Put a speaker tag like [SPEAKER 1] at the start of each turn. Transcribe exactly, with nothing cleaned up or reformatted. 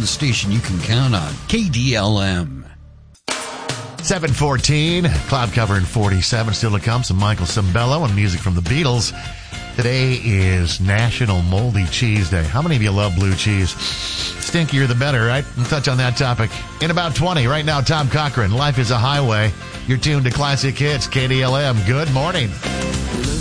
[SPEAKER 1] the station you can count on, K D L M.
[SPEAKER 2] seven fourteen, cloud cover in forty-seven. Still to come, some Michael Sembello and music from the Beatles. Today is National Moldy Cheese Day. How many of you love blue cheese? Stinkier the better, right? We'll touch on that topic in about twenty. Right now, Tom Cochran, Life is a Highway. You're tuned to Classic Hits, K D L M. Good morning.